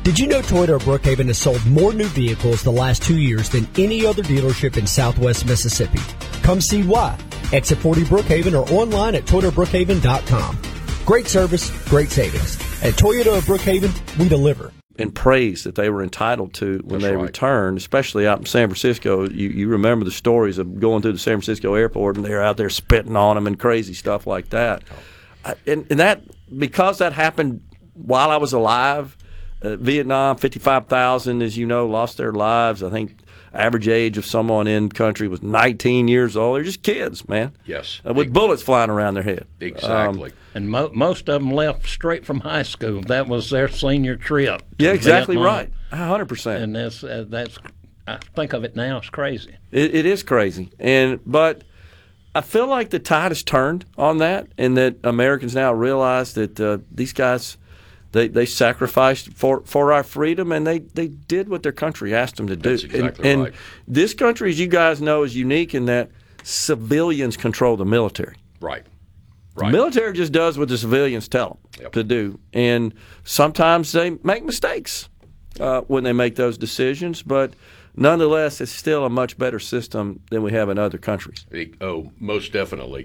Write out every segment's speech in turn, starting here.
Did you know Toyota of Brookhaven has sold more new vehicles the last 2 years than any other dealership in Southwest Mississippi? Come see why. Exit 40 Brookhaven or online at ToyotaBrookhaven.com. Great service, great savings. At Toyota of Brookhaven, we deliver. And praise that they were entitled to when they returned, especially out in San Francisco. You remember the stories of going through the San Francisco airport and they're out there spitting on them and crazy stuff like that. And that, because that happened while I was alive, Vietnam, 55,000, as you know, lost their lives. I think average age of someone in country was 19 years old. They're just kids, man. Yes. With bullets flying around their head. Exactly. And most of them left straight from high school. That was their senior trip. Yeah, exactly Vietnam. right. 100%. And that's I think of it now, it's crazy. It is crazy. But I feel like the tide has turned on that, and that Americans now realize that these guys, they sacrificed for our freedom, and they did what their country asked them to do. That's exactly and right. This country, as you guys know, is unique in that civilians control the military. Right. The military just does what the civilians tell them to do, and sometimes they make mistakes when they make those decisions, but nonetheless, it's still a much better system than we have in other countries. Oh, most definitely.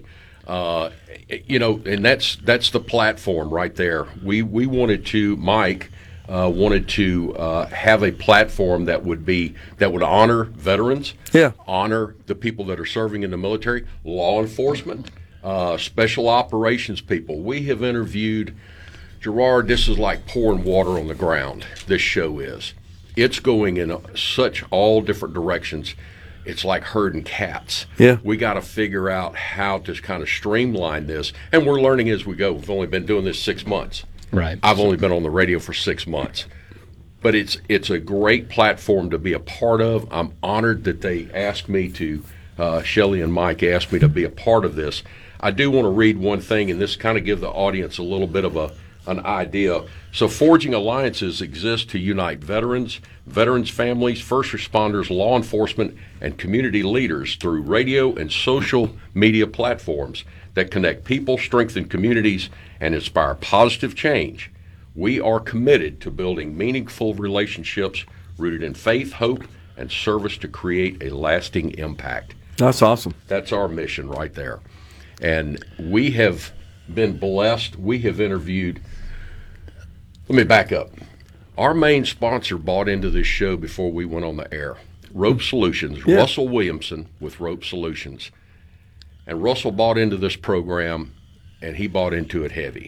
And that's the platform right there. We wanted to, Mike wanted to have a platform that would honor veterans, honor the people that are serving in the military, law enforcement, special operations people. We have interviewed, Gerard, this is like pouring water on the ground, this show is. It's going in such all different directions. It's like herding cats. Yeah. We got to figure out how to kind of streamline this, and we're learning as we go. We've only been doing this 6 months. Right. I've only been on the radio for 6 months. But it's a great platform to be a part of. I'm honored that they asked me to, Shelley and Mike asked me to be a part of this. I do want to read one thing, and this kind of give the audience a little bit of an idea. So forging alliances exist to unite veterans families, first responders, law enforcement, and community leaders through radio and social media platforms that connect people, strengthen communities, and inspire positive change. We are committed to building meaningful relationships rooted in faith, hope, and service to create a lasting impact. That's awesome. That's our mission right there. And we have been blessed. We have interviewed. Let me back up. Our main sponsor bought into this show before we went on the air. Rope Solutions, Yeah. Russell Williamson with Rope Solutions. And Russell bought into this program, and he bought into it heavy.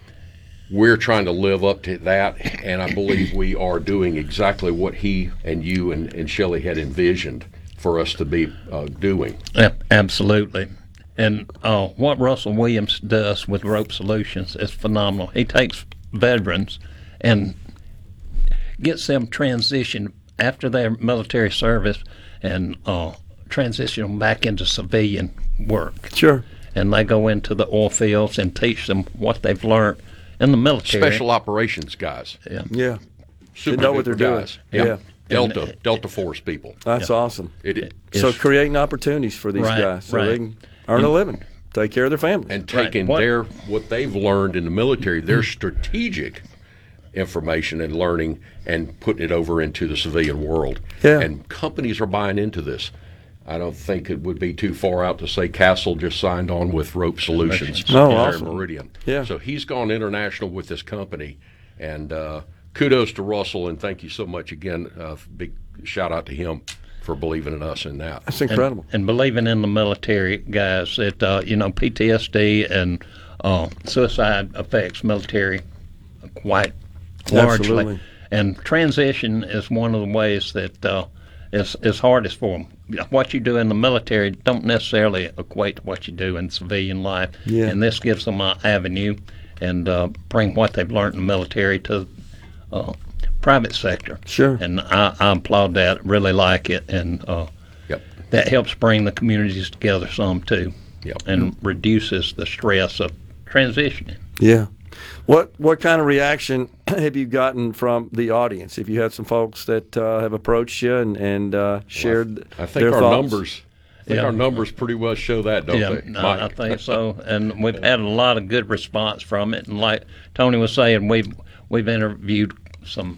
We're trying to live up to that, and I believe we are doing exactly what he and you and Shelley had envisioned for us to be doing. Absolutely. And what Russell Williams does with Rope Solutions is phenomenal. He takes veterans and gets them transitioned after their military service and transition them back into civilian work. Sure. And they go into the oil fields and teach them what they've learned in the military. Special operations guys. Yeah. Super They know what they're doing. guys. Yeah. Delta Force people. That's awesome. So creating opportunities for these guys so they can earn a living, take care of their families. And taking what they've learned in the military, their strategic information and learning, and putting it over into the civilian world. Yeah. And companies are buying into this. I don't think it would be too far out to say Castle just signed on with Rope Solutions Oh, there awesome. in Meridian. Yeah. So he's gone international with this company, and kudos to Russell, and thank you so much again. Big shout out to him for believing in us in that. That's incredible. And believing in the military, guys, that, PTSD and suicide affects military quite largely. Absolutely. And transition is one of the ways that is hardest for them. What you do in the military don't necessarily equate to what you do in civilian life. Yeah. And this gives them an avenue and bring what they've learned in the military to private sector. Sure. And I applaud that, really like it, and that helps bring the communities together some too. Yep. And reduces the stress of transitioning. Yeah. What kind of reaction have you gotten from the audience? If you had some folks that have approached you and shared I think their our thoughts? numbers. Our numbers pretty well show that, don't they? No, I think so. And we've had a lot of good response from it. And like Tony was saying, we've interviewed some